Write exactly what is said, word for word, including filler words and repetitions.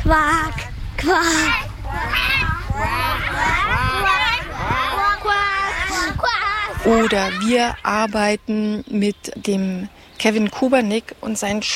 Quark, Quark. Oder wir arbeiten mit dem Kevin Kubernik und seinen